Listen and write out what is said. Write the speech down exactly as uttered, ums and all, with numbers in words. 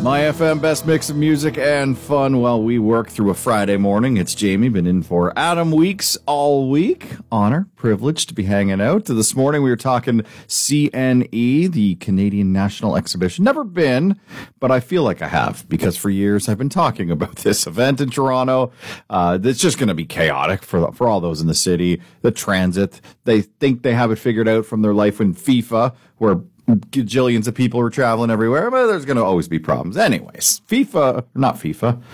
My F M, best mix of music and fun while we work through a Friday morning. It's Jamie, been in for Adam Weeks all week. Honor, privilege to be hanging out. This morning we were talking C N E, the Canadian National Exhibition. Never been, but I feel like I have, because for years I've been talking about this event in Toronto. Uh, it's just going to be chaotic for, for all those in the city. The transit, they think they have it figured out from their life in FIFA, where gajillions of people are traveling everywhere, but there's going to always be problems. Anyways, FIFA, not FIFA,